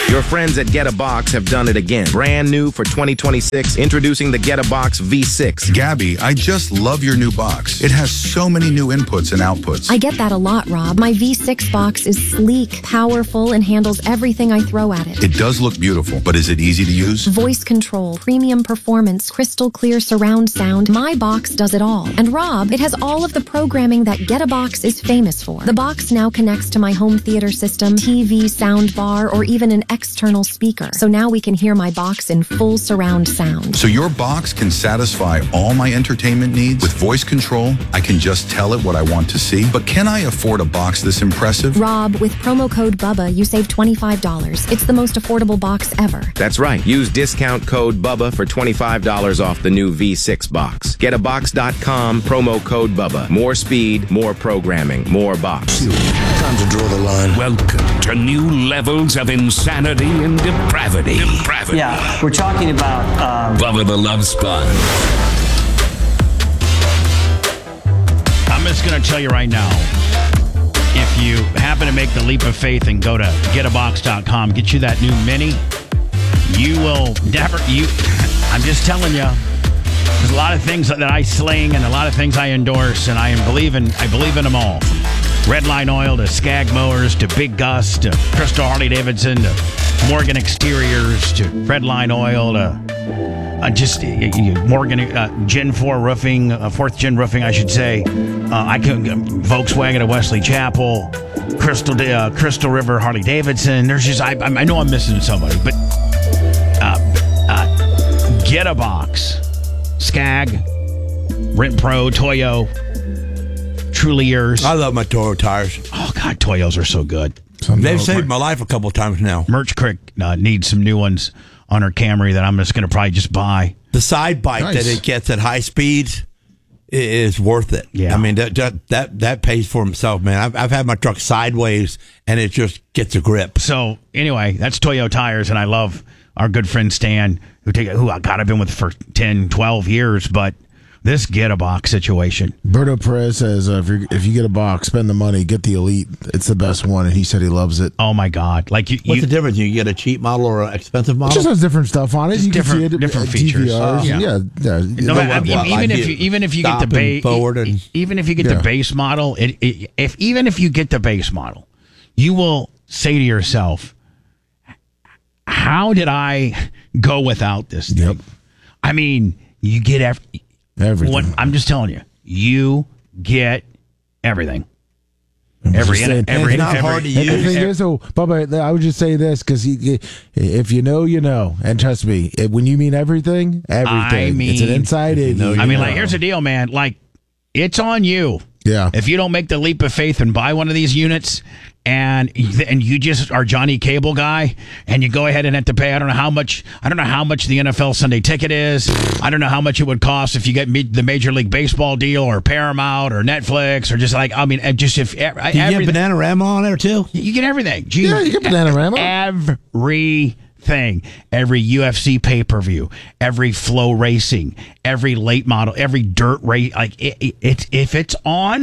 Your friends at Get a Box have done it again. Brand new for 2026, introducing the Get a Box V6. Gabby, I just love your new box. It has so many new inputs and outputs. I get that a lot, Rob. My V6 box is sleek, powerful, and handles everything I throw at it. It does look beautiful, but is it easy to use? Voice control, premium performance, crystal clear surround sound. My box does it all. And Rob, it has all of the programming that Get a Box is famous for. The box now connects to my home theater system, TV, sound bar, or even an external speaker. So now we can hear my box in full surround sound. So your box can satisfy all my entertainment needs? With voice control, I can just tell it what I want to see. But can I afford a box this impressive? Rob, with promo code BUBBA, you save $25. It's the most affordable box ever. That's right. Use discount code BUBBA for $25 off the new V6 box. GetAbox.com, promo code BUBBA. More speed, more programming, more box. Time to draw the line. Welcome to new levels of insanity and depravity. Yeah, we're talking about Bubba the Love Sponge. I'm just going to tell you right now, if you happen to make the leap of faith and go to getabox.com, get you that new Mini, you will never, I'm just telling you, there's a lot of things that I sling and a lot of things I endorse, and I believe in them all. From Redline Oil to Skag Mowers to Big Gus to Crystal Harley Davidson to Morgan Exteriors to Redline Oil to Morgan Gen 4 Roofing, 4th Gen Roofing, I should say. I can Volkswagen of Wesley Chapel, Crystal River Harley Davidson. There's just I know I'm missing somebody, but Get a Box, Skag, Rent Pro, Toyo, Truly Yours. I love my Toro tires. Oh God, Toyos are so good. They've saved my life a couple of times now. Merch Creek needs some new ones on her Camry that I'm just going to probably just buy. The side bite that it gets at high speeds is worth it. Yeah. I mean, that pays for himself, man. I've had my truck sideways, and it just gets a grip. So, anyway, that's Toyo Tires, and I love our good friend Stan, I've been with for 10, 12 years, but this Get a Box situation. Berto Perez says, if you get a box, spend the money, get the Elite. It's the best one, and he said he loves it. Oh, my God. What's the difference? You get a cheap model or an expensive model? It just has different stuff on it. Just you can see it, different features. Even if you get the base, even if you get the base model, even if you get the base model, you will say to yourself, how did I go without this thing? Yep. I mean, you get everything. I'm just telling you, you get everything. It's not hard to use. Bubba, I would just say this because if you know, you know, and trust me, when you mean everything, it's an inside in. Here's the deal, man. Like, it's on you. Yeah. If you don't make the leap of faith and buy one of these units, and you just are Johnny Cable guy, and you go ahead and have to pay, I don't know how much the NFL Sunday ticket is. I don't know how much it would cost if you get the Major League Baseball deal or Paramount or Netflix or just like, I mean, just if you get Bananarama on there too? You get everything. Yeah, you get Bananarama. Everything, every UFC pay-per-view, every flow racing, every late model, every dirt race. Like if it's on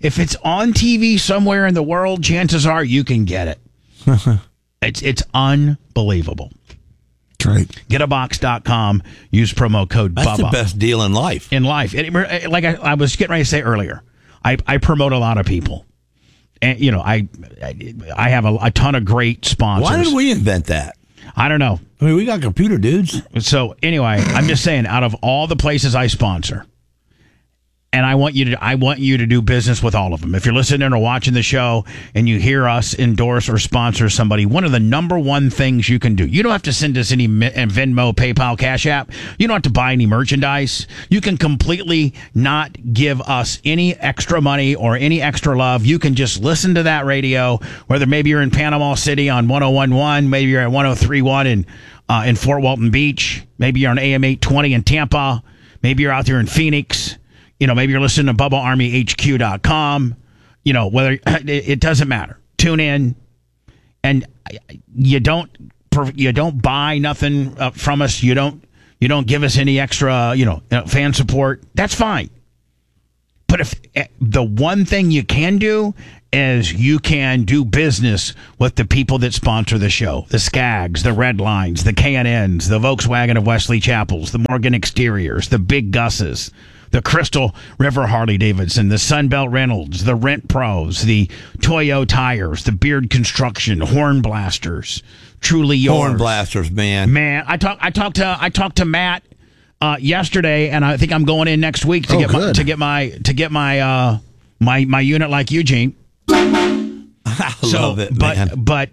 TV somewhere in the world, chances are you can get it. It's unbelievable. That's right. Getabox.com. Use promo code BUBBA. That's the best deal in life. Like I was getting ready to say earlier, I promote a lot of people, and I have a ton of great sponsors. Why did we invent that? I don't know. I mean, we got computer dudes. So anyway, I'm just saying, out of all the places I sponsor, and I want you to do business with all of them. If you're listening or watching the show and you hear us endorse or sponsor somebody, one of the number one things you can do, you don't have to send us any Venmo, PayPal, Cash App. You don't have to buy any merchandise. You can completely not give us any extra money or any extra love. You can just listen to that radio, whether maybe you're in Panama City on 101.1, maybe you're at 103.1 in Fort Walton Beach, maybe you're on AM 820 in Tampa, maybe you're out there in Phoenix. Maybe you're listening to BubbaArmyHQ.com. Whether it doesn't matter. Tune in, and you don't buy nothing from us. You don't give us any extra fan support. That's fine. But if the one thing you can do is you can do business with the people that sponsor the show. The Skaggs, the Red Lines, the K&Ns, the Volkswagen of Wesley Chapels, the Morgan Exteriors, the Big Gus's, the Crystal River Harley-Davidson, the Sunbelt Reynolds, the Rent Pros, the Toyo Tires, the Beard Construction, Horn Blasters, Truly Yours. Horn Blasters, man. Man, I talked to Matt yesterday, and I think I'm going in next week to get my unit like Eugene. I love it, man. But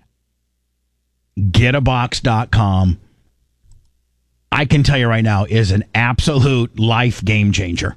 getabox.com, I can tell you right now, is an absolute life game changer.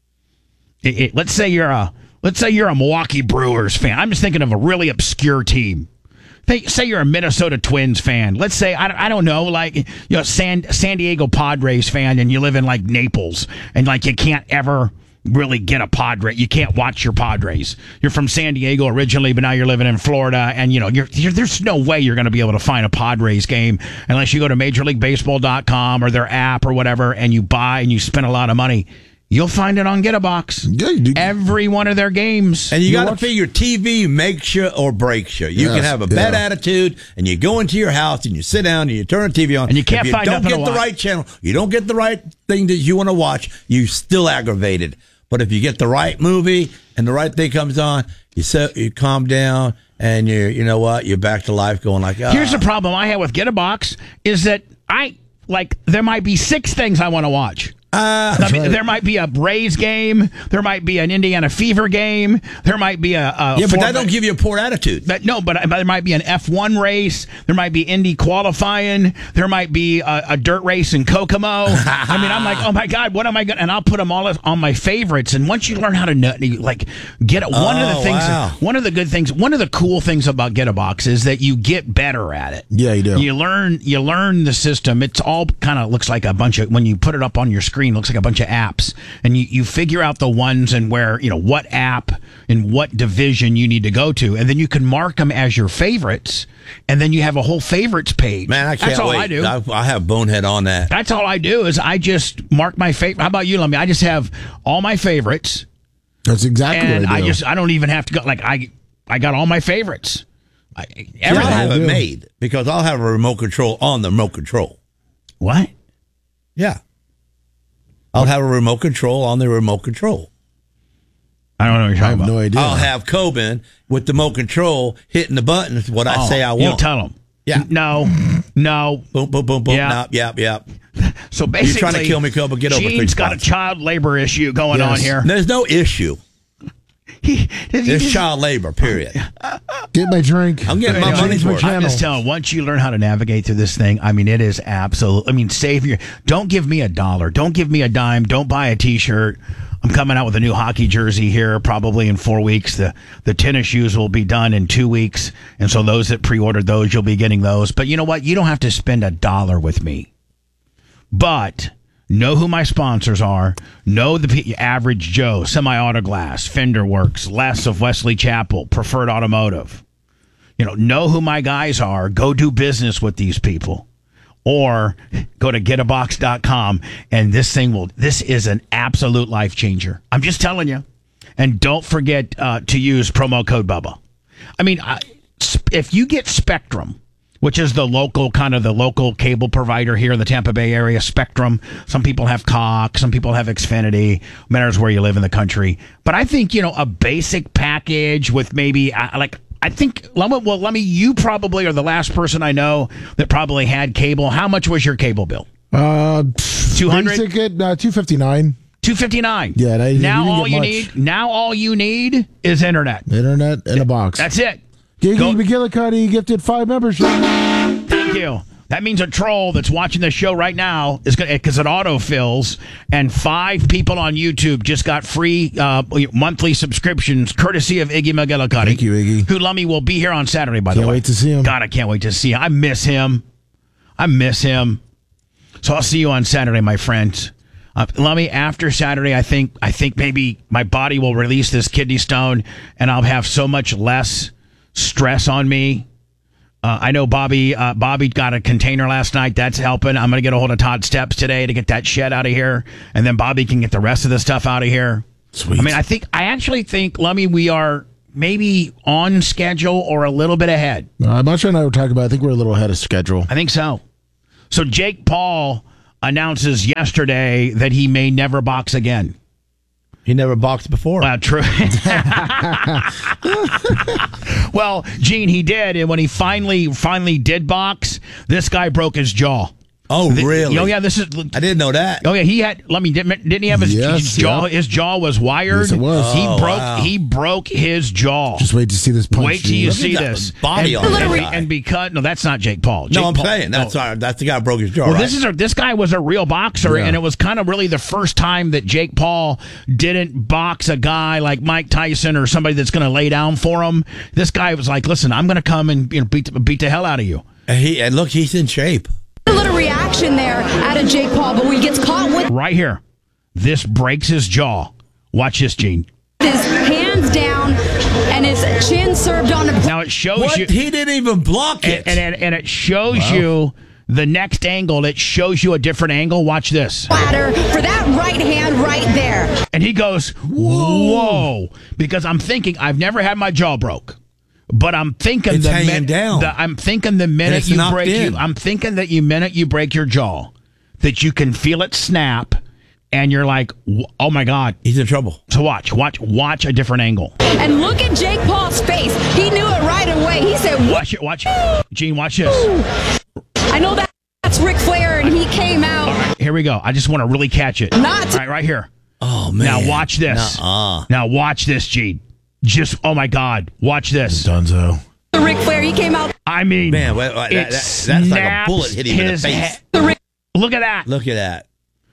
Let's say you're a Milwaukee Brewers fan. I'm just thinking of a really obscure team. Say you're a Minnesota Twins fan. Let's say I don't know, like San Diego Padres fan, and you live in like Naples, and like you can't ever really get a Padre. You can't watch your Padres. You're from San Diego originally, but now you're living in Florida, and there's no way you're going to be able to find a Padres game unless you go to MajorLeagueBaseball.com or their app or whatever, and you buy and you spend a lot of money. You'll find it on GetAbox. Yeah, every one of their games. And you got to figure TV makes you or breaks you. You can have a bad attitude, and you go into your house and you sit down and you turn the TV on, and you can't find nothing to watch. You don't get the right channel. You don't get the right thing that you want to watch. You're still aggravated. But if you get the right movie and the right thing comes on, you calm down and you're back to life, going like. Here's the problem I have with GetAbox is that there might be 6 things I want to watch. There might be a Braves game. There might be an Indiana Fever game. There might be but that don't give you a poor attitude. But there might be an F1 race. There might be Indy qualifying. There might be a dirt race in Kokomo. I mean, I'm like, oh my God, what am I going? And I'll put them all on my favorites. And once you learn how to get it, one of the cool things about GetAbox is that you get better at it. Yeah, you do. You learn the system. It's all kind of looks like a bunch of, when you put it up on your screen, looks like a bunch of apps, and you figure out the ones and where, what app and what division you need to go to, and then you can mark them as your favorites, and then you have a whole favorites page. Man, I can't That's all wait. I do. I have bonehead on that. That's all I do is I just mark my favorite. How about you, Lemmy? I just have all my favorites. That's exactly and what I do. I don't even have to go, I got all my favorites. Everything. I'll have it made because I'll have a remote control on the remote control. What? Yeah. I'll have a remote control on the remote control. I don't know what you're talking about. No idea. I'll have Coben with the remote control hitting the buttons. What I say I want. You'll tell him. Yeah. No. Boom, boom, boom, boom. Yeah. Yep. So basically, you're trying to kill me, Coben. Get over it. Gene's got a child labor issue going on here. There's no issue. There's child labor, period. Get my drink. I'm getting my money's worth. I'm just telling, once you learn how to navigate through this thing, I mean, it is don't give me $1. Don't give me a dime. Don't buy a T-shirt. I'm coming out with a new hockey jersey here probably in 4 weeks. The tennis shoes will be done in 2 weeks. And so those that pre-ordered those, you'll be getting those. But you know what? You don't have to spend $1 with me. But know who my sponsors are. Know the Average Joe, Semi-Auto Glass, Fender Works, Les of Wesley Chapel, Preferred Automotive. Know who my guys are. Go do business with these people. Or go to getabox.com, and this is an absolute life changer. I'm just telling you. And don't forget to use promo code Bubba. I mean, if you get Spectrum, which is the local cable provider here in the Tampa Bay area, Spectrum. Some people have Cox, some people have Xfinity. Matters where you live in the country. But I think, a basic package with maybe, Lemmy, you probably are the last person I know that probably had cable. How much was your cable bill? 200? Basic at $259. $259. Yeah. Now all you need is internet. Internet and a box. That's it. Gigi McGillicuddy gifted 5 memberships. Thank you. That means a troll that's watching this show right now is going because it autofills, and 5 people on YouTube just got free monthly subscriptions courtesy of Iggy McGillicuddy. Thank you, Iggy. Who Lummy will be here on Saturday, by the way. Can't wait to see him. God, I can't wait to see him. I miss him. So I'll see you on Saturday, my friends. Lummy, after Saturday, I think maybe my body will release this kidney stone, and I'll have so much less stress on me. I know Bobby got a container last night. That's helping. I'm going to get a hold of Todd Steps today to get that shed out of here, and then Bobby can get the rest of the stuff out of here. Sweet. I mean, I actually think, Lummy, we are maybe on schedule or a little bit ahead. Masha and I were talking about, I think we're a little ahead of schedule. I think so. So Jake Paul announces yesterday that he may never box again. He never boxed before. True. Well, Gene, he did, and when he finally did box, this guy broke his jaw. Oh, really? Oh, yeah. This is. I didn't know that. Oh, yeah. He had. Didn't he have his jaw? Yeah. His jaw was wired. Yes, it was. He broke his jaw. Just wait to see this punch. Wait till you see Look at this that body on that guy. and because no, that's not Jake Paul. No, I'm Paul, saying that's the guy who broke his jaw. Well, right? this guy was a real boxer, and it was kind of really the first time that Jake Paul didn't box a guy like Mike Tyson or somebody that's going to lay down for him. This guy was like, "Listen, I'm going to come and beat the hell out of you." And look, he's in shape. A little reaction there out of Jake Paul, but when he gets caught with Right here, this breaks his jaw. Watch this, Gene. his hands down and his chin served on a Now it shows What? you. He didn't even block it. And it shows you the next angle. It shows you a different angle. Watch this. platter for that right hand right there. And he goes, whoa. Because I'm thinking, I've never had my jaw broke. But I'm thinking It's hanging down. I'm thinking the minute it's you knocked break in. I'm thinking that minute you break your jaw, that you can feel it snap, and you're like, oh my God. He's in trouble. So watch a different angle. And look at Jake Paul's face. He knew it right away. He said, "What?" Watch. Gene, watch this. I know that's Ric Flair, and he came out. All right, here we go. I just want to really catch it. Not- right here. Oh, man. Now watch this. Nuh-uh. Now watch this, Gene. Just, oh my God. Watch this. Dunzo. Ric Flair, he came out. I mean, Man, it that's like a snaps bullet hit him in the his face. Look at that. Look at that.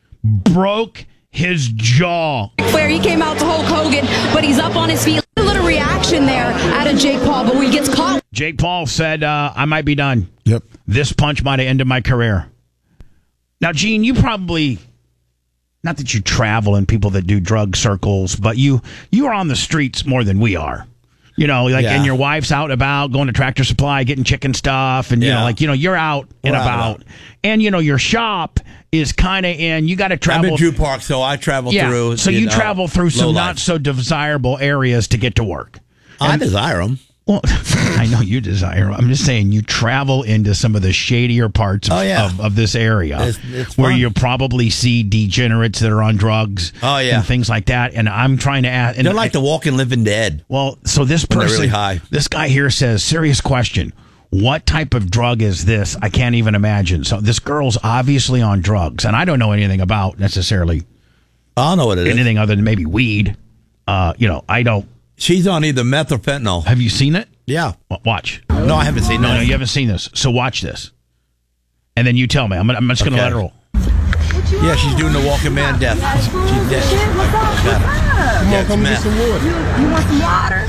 Broke his jaw. Ric Flair, he came out to Hulk Hogan, but he's up on his feet. A little reaction there out of Jake Paul, but when he gets caught. Jake Paul said, I might be done. Yep. This punch might have ended my career. Now, Gene, you probably, not that you travel in people that do drug circles, but you are on the streets more than we are. You know, like, and your wife's out and about, going to Tractor Supply, getting chicken stuff, and, you're out and about. And, your shop is kind of in, you got to travel. I'm in Drew Park, so I travel through. So you travel through some not so desirable areas to get to work. I desire them. Well, I know you desire them. I'm just saying you travel into some of the shadier parts of this area it's where fun. you probably see degenerates that are on drugs and things like that. And I'm trying to ask. And They're like the walking living dead. Well, so this When they're person, really high. this guy here says, serious question. What type of drug is this? I can't even imagine. So this girl's obviously on drugs, and I don't know anything about necessarily I don't know what it is. anything other than maybe weed. I don't. She's on either meth or fentanyl. Have you seen it? Yeah. Watch. No, I haven't seen No, that. you haven't seen this. So watch this. And then you tell me. I'm just going to let her roll. Yeah, she's doing the walking man death. She's dead. Yeah, it's meth. You want some water?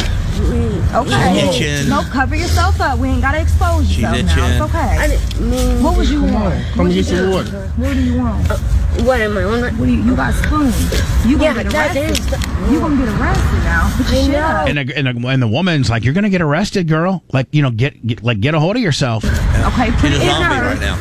Okay. She's itching. No, cover yourself up. We ain't gotta expose yourself She's now. itching. It's okay. What would you want? Come get some water. What do you want? What am I on? What do you got spoons? You gonna get arrested? You gonna get arrested now? Put your shit up. And the woman's like, "You're going to get arrested, girl. Like, get a hold of yourself." Okay, put She's it a in zombie her. right now.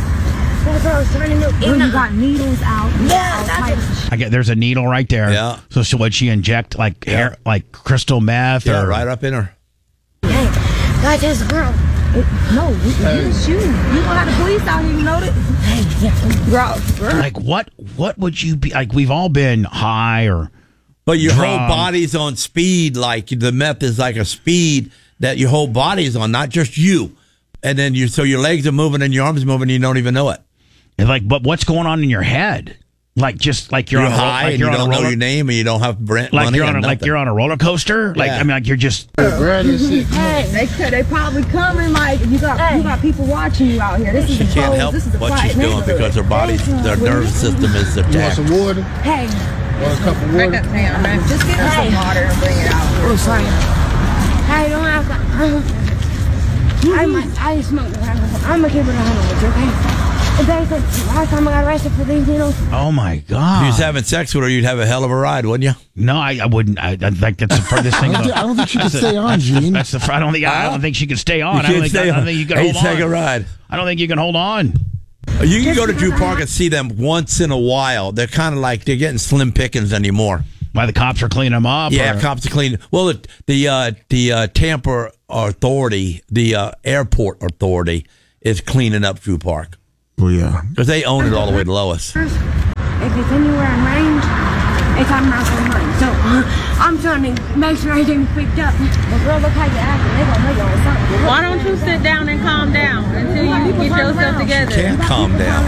When you got needles out. Yeah, that's it. There's a needle right there. Yeah. So would she inject like hair, like crystal meth? Yeah, or right up in her. That's his girl. No, it's you. You gonna have the police out here, you know that? Girl. Like what would you be like? We've all been high or. But your whole drunk. body's on speed. Like the meth is like a speed that your whole body's on, not just you. And then so your legs are moving and your arms moving, and you don't even know it. And but what's going on in your head? Like just like you're on a high and you don't know your name and you don't have money. like you're on and like you're on a roller coaster. Like Yeah. I mean, like you're just. They probably coming. Like you got people watching you out here. This is She a can't pose. help This is a what quiet she's doing neighborhood. because her body, their nervous system is You want attacked. some water? Hey, Want a cup of water? just get her some water and bring it out. Oh, sorry. I don't have. I smoke. I'm gonna keep it 100 with you, okay? And basically, last time I got arrested for these needles. Oh my If god! you was having sex with her, you'd have a hell of a ride, wouldn't you? No, I wouldn't. I like that's the furthest thing. I don't think she can stay on, Gene. That's the. I don't think she can stay on. You I don't can't stay think on. you can Hey, hold take a on. ride. I don't think you can hold on. You can go to Drew Park and see them once in a while. They're kind of like they're getting slim pickings anymore. Why the cops are cleaning them up? Yeah, or? cops are cleaning. Well, the Tampa Authority, the airport authority, is cleaning up Drew Park. Well, yeah. Because they own it all the way to Lois. If it's anywhere in range, it's on my mind. So I'm trying to make sure everything's picked up. But girl, look how you acting. They're going to know you're something. Why don't you sit down and calm down until you get yourself together? Can't calm down.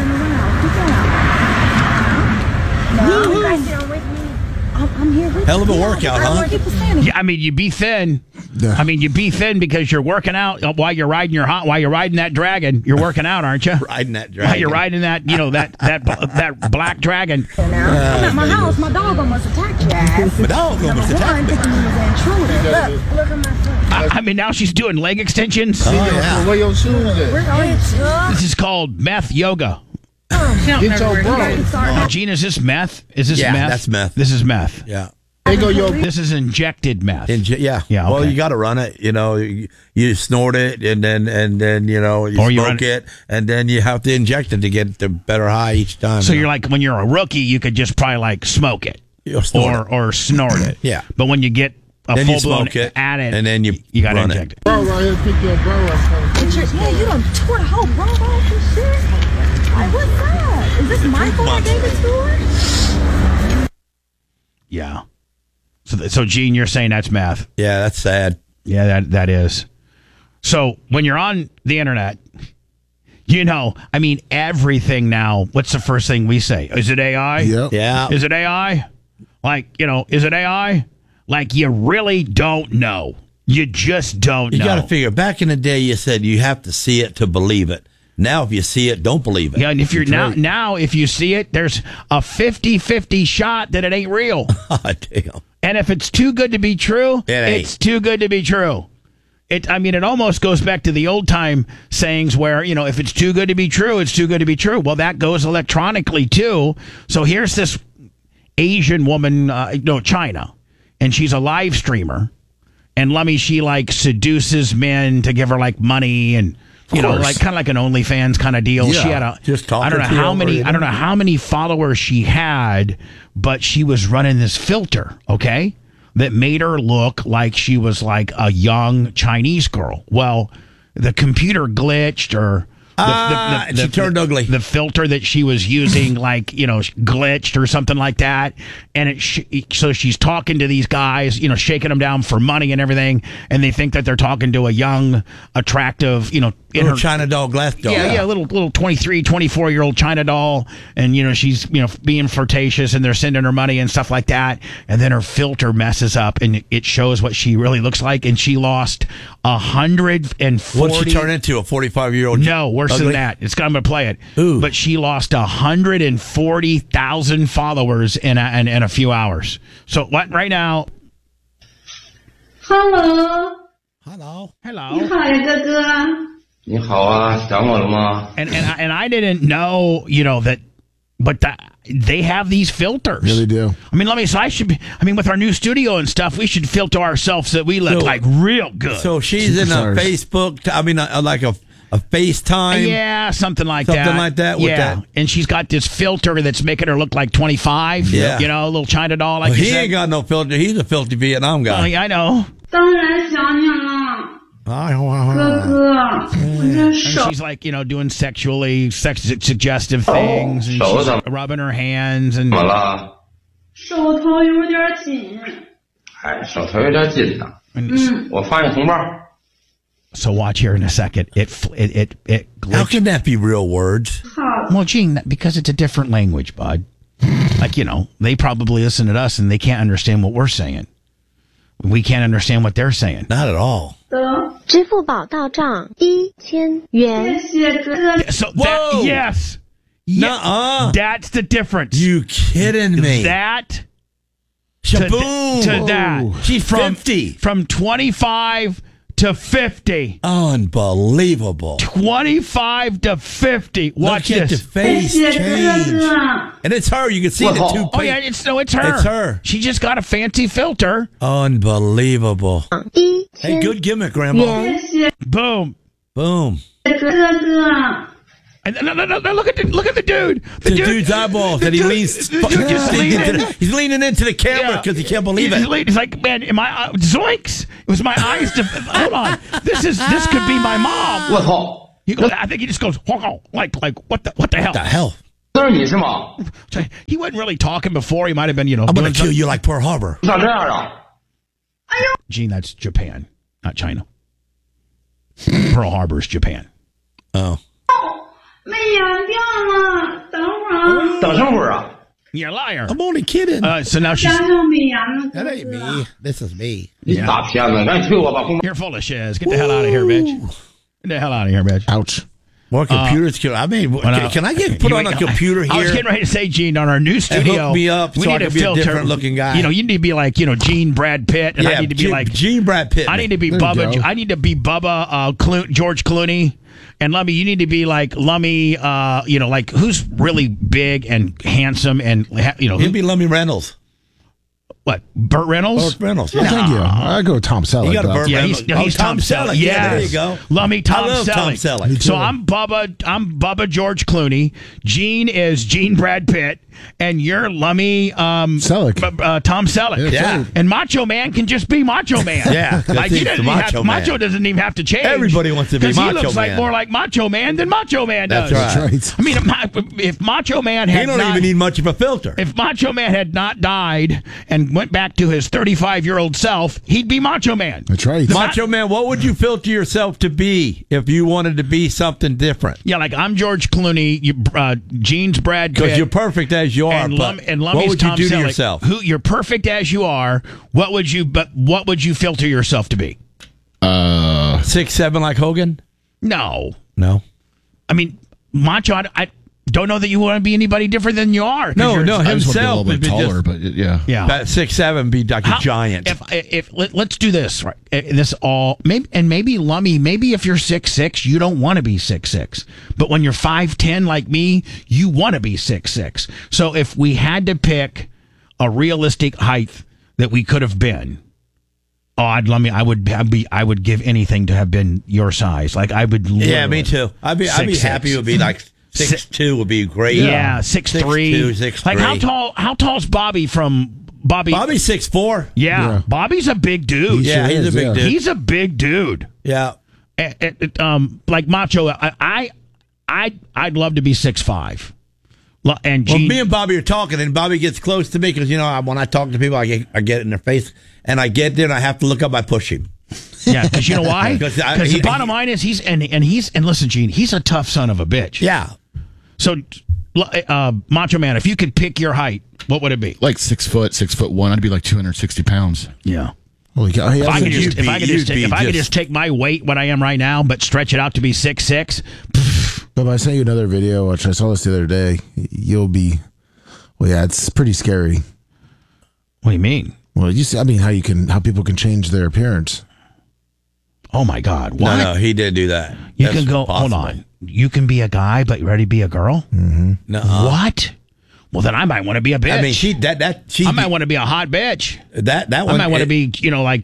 No, you guys sit with me. I'm here with you. Hell of a workout, huh? Yeah, I mean, you be thin. Yeah. I mean, you be thin because you're working out while you're riding while you're riding that dragon. You're working out, aren't you? Riding that dragon. While you're riding that, that black dragon. I'm at my house. My dog almost attacked your ass. My dog almost attacked me. Thinking he was an intruder. Look at my foot. I mean, now she's doing leg extensions. Oh, yeah. Where your shoes at? This is called meth yoga. Get your bro. Gene, is this meth? Is this Yeah, meth? that's meth. This is meth. Yeah. There go your This is injected meth. Yeah. Yeah, Well, okay. you got to run it. You know, you snort it, and then you know you Or you smoke it, and then you have to inject it to get the better high each time. So you're like, when you're a rookie, you could just probably like smoke it You'll snort it. or snort it. Yeah. But when you get a Then you full blown smoke it, addict, and then you got to run it. inject it. bro right here. Pick your bro up. Yeah, you done tore the whole bro off and shit. Like, what's that? Is this Michael I gave it to her? Yeah. So Gene, you're saying that's math. Yeah, that's sad. Yeah, that is. So when you're on the internet, you know, I mean, everything now, what's the first thing we say? Is it AI? Yep. Yeah. Is it AI? Like, you know, is it AI? Like, you really don't know. You just don't You know. got to figure. Back in the day, you said you have to see it to believe it. Now, if you see it, don't believe it. Yeah, and if you're now if you see it, there's a 50-50 shot that it ain't real. God damn. And if it's too good to be true, ain't. it's too good to be true. It almost goes back to the old time sayings where, you know, if it's too good to be true, it's too good to be true. Well, that goes electronically too. So here's this Asian woman, China, and she's a live streamer. And she like seduces men to give her like money and, you know, like kind of like an OnlyFans kind of deal. Yeah, She had just talking I don't know to you how over many, the I don't know how many followers she had, but she was running this filter, okay, that made her look like she was like a young Chinese girl. Well, the computer glitched or she turned ugly. The filter that she was using, like, you know, glitched or something like that. And so she's talking to these guys, you know, shaking them down for money and everything. And they think that they're talking to a young, attractive, you know, Little China doll, glass doll. yeah, little 23, 24-year-old China doll. And, you know, she's, you know, being flirtatious and they're sending her money and stuff like that. And then her filter messes up and it shows what she really looks like. And she lost 140. What'd she turn into? A 45-year-old? No, worse ugly? than that. I'm going to play it. Ooh. But she lost 140,000 followers in a few hours. So what right now? Hello， Hello. 你好呀，哥哥。 你好啊，想我了吗？ And I didn't know, you know, that, but they have these filters. Yeah, they do. I mean, with our new studio and stuff, we should filter ourselves so that we look like real good. So she's in a Superstars. Facebook, like a FaceTime. Yeah, something like Something like that with Yeah, that. and she's got this filter that's making her look like 25. Yeah. You know, a little China doll. Like Well, you he said. ain't got no filter. He's a filthy Vietnam Oh, guy. yeah, I know. 当然想你了，哥哥，我这 And 手 she's like, you know, doing suggestive things, and she's rubbing her hands, and 怎么了？ 手头有点紧。 哎，手头有点紧呐。我发你红包。 so watch here in a second. It How glitched. can that be real words? Well, Gene, because it's a different language, bud. Like, you know, they probably listen to us and they can't understand what we're saying. We can't understand what they're saying. Not at all. 得， 支付宝到账1000元。 谢谢哥哥。 So Whoa! yes, Nuh-uh. that's the difference. You kidding me? That Shaboom. to that. She's from 50. From 25 to 50. Unbelievable. 25 to 50. Watch Look at the this. face 谢谢哥 change. 哥。 And it's her. You can see the two. Oh yeah, it's her. It's her. She just got a fancy filter. Unbelievable. Hey, good gimmick, Grandma. 谢谢 Boom. Boom. 哥哥。 And no, look at the dude. The dude's eyeballs that he leans. He's leaning into the camera because he can't believe it. He's like, man, zoinks! It was my eyes. Hold on, this could be my mom. I think he just goes, like what the hell? What the hell? He wasn't really talking before. He might have been, I'm going to kill you like Pearl Harbor. Gene, that's Japan, not China. Pearl Harbor is Japan. Oh. You're a liar. I'm only kidding. So now she's... That ain't me. This is me. Yeah. You're full of shiz. Get the hell out of here, bitch. Get the hell out of here, bitch. Ouch. More computers. Can I get put on a computer here? I was getting ready to say, Gene, on our new studio, hook me up so I can be a different looking guy. You need to be like, Gene Brad Pitt, and I need to be like Gene Brad Pitt. I need to be Bubba. I need to be Bubba George Clooney. And Lummy, you need to be like Lummy, like who's really big and handsome and He'd be Lummy Reynolds. What? Burt Reynolds? Burt Reynolds. Yeah. Thank you. I go Tom Selleck. You got a Burt Reynolds. He's Tom Selleck. Yeah, there you go. Lummy Tom I love Tom Selleck. So I'm Bubba George Clooney. Gene is Gene Brad Pitt. And you're Lummy Selleck. Tom Selleck. Yeah. And Macho Man can just be Macho Man. Yeah. Like Macho doesn't even have to change. Everybody wants to be Macho Man. Because he looks more like Macho Man than Macho Man does. That's right. I mean, if Macho Man had he don't even need much of a filter. If Macho Man had not died and went back to his 35-year-old self, he'd be Macho Man. That's right. Macho Man, what would you filter yourself to be if you wanted to be something different? Yeah, like I'm George Clooney, Gene's Brad Pitt. Because you're perfect as you are, and Lummy's what would Tom you do Selleck. To yourself? You're perfect as you are. What would you filter yourself to be? 6'7" like Hogan? No. I mean, Macho. I don't know that you want to be anybody different than you are. No, himself. I just want to be a little bit taller, but yeah. That 6'7" be like a giant. Let's do this right. This all maybe Lummy. Maybe if you're 6'6", you don't want to be 6'6", but when you're 5'10" like me, you want to be 6'6". So if we had to pick a realistic height that we could have been, I would give anything to have been your size. Like I would. Yeah, me too. I'd be happy. It would be like 6'2" would be great. Yeah, 6'3". 6'3". Like how tall's Bobby from Bobby? Bobby's 6'4". Yeah, Bobby's a big dude. He's a big dude. He's a big dude. Yeah. Like Macho, I'd love to be 6'5". And Gene, me and Bobby are talking, and Bobby gets close to me because when I talk to people, I get it in their face, and I get there and I have to look up. I push him. Yeah, because you know why? Because the bottom line is he's listen, Gene, he's a tough son of a bitch. Yeah. So, Macho Man, if you could pick your height, what would it be? Like 6 foot, 6'1". I'd be like 260 pounds. Yeah. Well, if I could just take my weight, what I am right now, but stretch it out to be 6'6". But I sent you another video, which I saw this the other day. You'll be, it's pretty scary. What do you mean? Well, how people can change their appearance. Oh my God! What? No, he didn't do that. You can go. Hold on. You can be a guy, but you ready to be a girl? Mm-hmm. No. What? Well, then I might want to be a bitch. I mean, I might want to be a hot bitch. That one. I might want to be,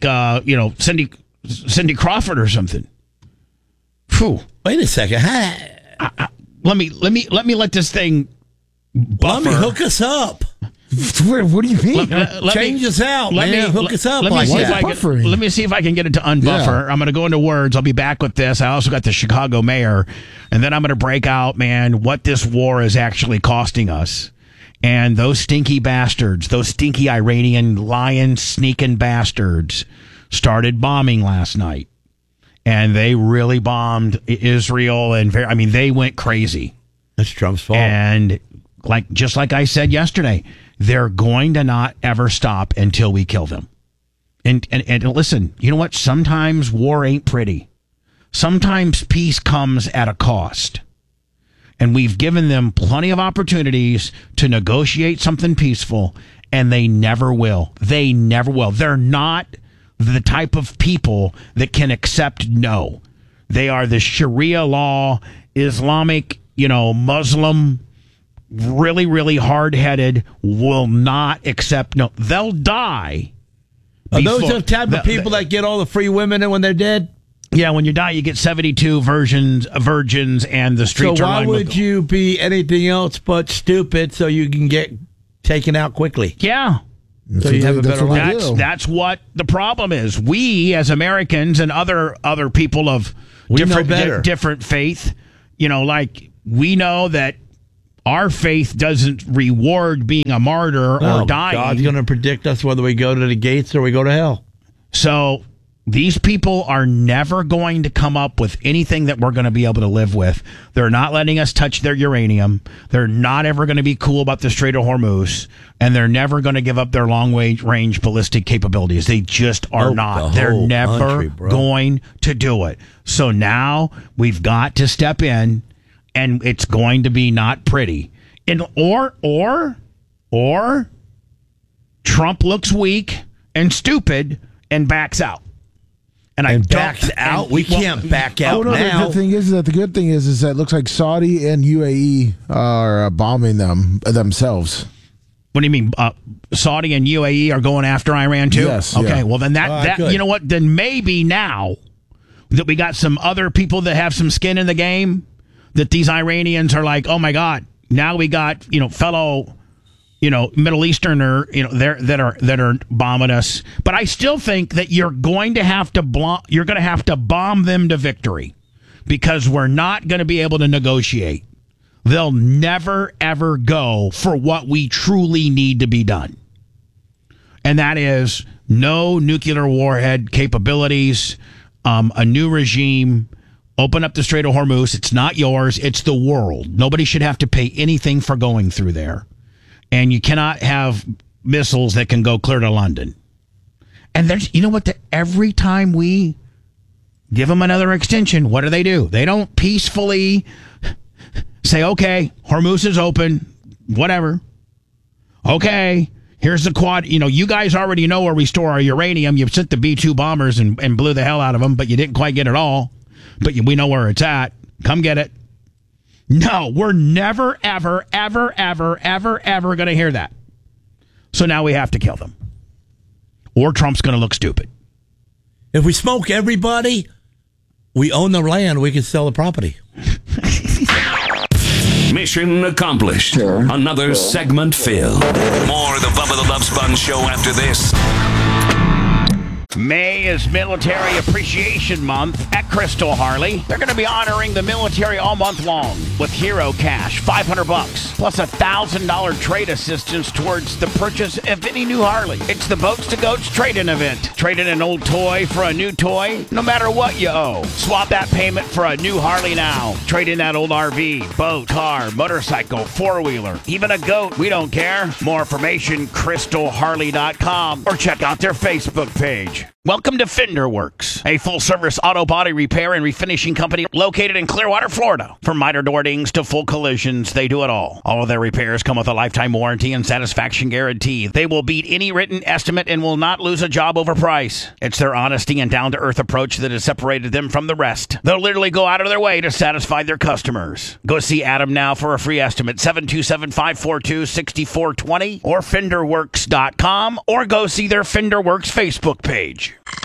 Cindy Crawford or something. Phew. Wait a second. Let me let this thing buffer. Let me hook us up. What do you mean? Change us out, man. Hook us up. Let me see if I can get it to unbuffer. Yeah. I'm going to go into words. I'll be back with this. I also got the Chicago mayor, and then I'm going to break out, man, what this war is actually costing us. And those stinky bastards, those stinky Iranian lion sneaking bastards started bombing last night. And they really bombed Israel, and they went crazy. That's Trump's fault. And just like I said yesterday, they're going to not ever stop until we kill them. And listen, you know what? Sometimes war ain't pretty. Sometimes peace comes at a cost. And we've given them plenty of opportunities to negotiate something peaceful, and they never will. They never will. They're not the type of people that can accept no. They are the Sharia law, Islamic, Muslim, really, really hard-headed, will not accept no. They'll die. Are those the type of people that get all the free women when they're dead? Yeah, when you die, you get 72 virgins, and the streets So are why lined would with you be anything else but stupid so you can get taken out quickly? Yeah. So you have a better life. That's what the problem is. We, as Americans and other people of different faith, like we know that our faith doesn't reward being a martyr or dying. God's going to predict us whether we go to the gates or we go to hell. So these people are never going to come up with anything that we're going to be able to live with. They're not letting us touch their uranium. They're not ever going to be cool about the Strait of Hormuz. And they're never going to give up their long-range ballistic capabilities. They just are not. They're never going to do it. So now we've got to step in, and it's going to be not pretty. And or Trump looks weak and stupid and backs out. And backs out? We can't back out now. The thing is that the good thing is that it looks like Saudi and UAE are bombing themselves. What do you mean? Saudi and UAE are going after Iran too? Yes. Okay. Yeah. Well, then that you know what? Then maybe now that we got some other people that have some skin in the game, that these Iranians are like, oh my God, now we got fellow Middle Easterner that are bombing us. But I still think that you're going to have to bomb them to victory, because we're not going to be able to negotiate. They'll never, ever go for what we truly need to be done. And that is no nuclear warhead capabilities, a new regime, open up the Strait of Hormuz. It's not yours. It's the world. Nobody should have to pay anything for going through there. And you cannot have missiles that can go clear to London. And there's, every time we give them another extension, what do? They don't peacefully say, okay, Hormuz is open, whatever. Okay, here's the quad. You guys already know where we store our uranium. You sent the B-2 bombers and blew the hell out of them, but you didn't quite get it all. But we know where it's at. Come get it. No, we're never, ever, ever, ever, ever, ever going to hear that. So now we have to kill them. Or Trump's going to look stupid. If we smoke everybody, we own the land, we can sell the property. Mission accomplished. Another segment filled. More of the Bubba the Love Sponge show after this. May is Military Appreciation Month at Crystal Harley. They're going to be honoring the military all month long with Hero Cash, $500, plus $1,000 trade assistance towards the purchase of any new Harley. It's the Boats to Goats trade-in event. Trade in an old toy for a new toy, no matter what you owe. Swap that payment for a new Harley now. Trade in that old RV, boat, car, motorcycle, four-wheeler, even a goat. We don't care. More information, crystalharley.com, or check out their Facebook page. Welcome to Fender Works, a full-service auto body repair and refinishing company located in Clearwater, Florida. From minor door dings to full collisions, they do it all. All of their repairs come with a lifetime warranty and satisfaction guarantee. They will beat any written estimate and will not lose a job over price. It's their honesty and down-to-earth approach that has separated them from the rest. They'll literally go out of their way to satisfy their customers. Go see Adam now for a free estimate, 727-542-6420, or FenderWorks.com, or go see their Fender Works Facebook page.